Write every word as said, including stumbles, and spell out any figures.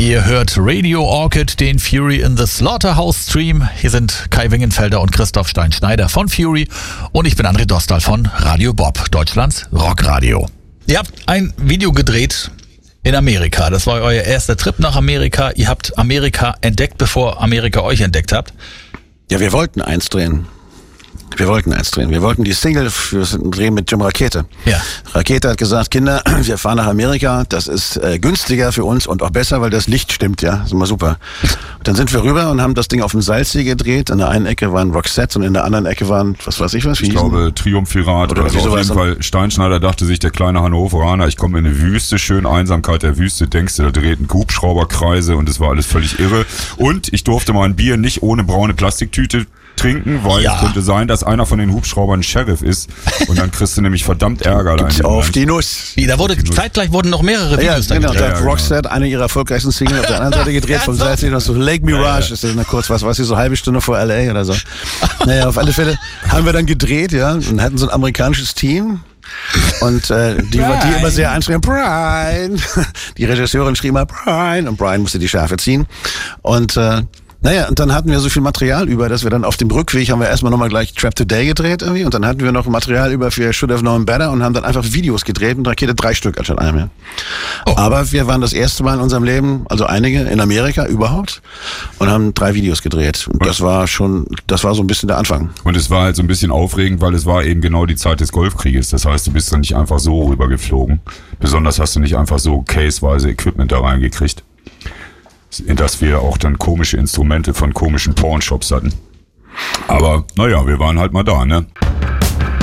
Ihr hört Radio Orchid, den Fury in the Slaughterhouse Stream. Hier sind Kai Wingenfelder und Christoph Stein-Schneider von Fury und ich bin André Dostal von Radio Bob, Deutschlands Rockradio. Ihr habt ein Video gedreht in Amerika. Das war euer erster Trip nach Amerika. Ihr habt Amerika entdeckt, bevor Amerika euch entdeckt habt. Ja, wir wollten eins drehen. Wir wollten eins drehen. Wir wollten die Single für drehen mit Jim Rakete. Ja. Rakete hat gesagt, Kinder, wir fahren nach Amerika. Das ist äh, günstiger für uns und auch besser, weil das Licht stimmt, ja. Das ist immer super. Und dann sind wir rüber und haben das Ding auf dem Salzsee gedreht. In der einen Ecke waren Roxette und in der anderen Ecke waren, was weiß ich was, wie Ich glaube, Triumphirat oder, oder so. Auf jeden Fall, Steinschneider dachte sich, der kleine Hannoveraner, ich komme in eine Wüste, schön Einsamkeit der Wüste, denkst du, da dreht ein Hubschrauberkreise und es war alles völlig irre. Und ich durfte mal ein Bier nicht ohne braune Plastiktüte trinken, weil ja. es könnte sein, dass einer von den Hubschraubern Sheriff ist und dann kriegst du nämlich verdammt Ärger. Gibt's auf die Nuss. Wie, da wurde zeitgleich wurden noch mehrere Videos. Ja, genau, da ja, hat ja, Roxette genau. eine ihrer erfolgreichsten Single auf der anderen Seite gedreht vom Salzsee, noch so Lake Mirage, ja, ja. ist das eine kurz, was weiß ich, so eine halbe Stunde vor L A oder so. Naja, auf alle Fälle haben wir dann gedreht, ja, und hatten so ein amerikanisches Team. Und äh, die, die immer sehr anschrieben, Brian. Die Regisseurin schrie mal Brian und Brian musste die Schärfe ziehen. Und äh, naja, und dann hatten wir so viel Material über, dass wir dann auf dem Rückweg haben wir erstmal nochmal gleich Trap Today gedreht irgendwie und dann hatten wir noch Material über für Should Have Known Better und haben dann einfach Videos gedreht mit Rakete, drei Stück anstatt einer mehr. Oh. Aber wir waren das erste Mal in unserem Leben, also einige in Amerika überhaupt und haben drei Videos gedreht. Und das war schon, das war so ein bisschen der Anfang. Und es war halt so ein bisschen aufregend, weil es war eben genau die Zeit des Golfkrieges. Das heißt, du bist dann nicht einfach so rübergeflogen. Besonders hast du nicht einfach so caseweise Equipment da reingekriegt. In das wir auch dann komische Instrumente von komischen Pornshops hatten. Aber naja, wir waren halt mal da, ne?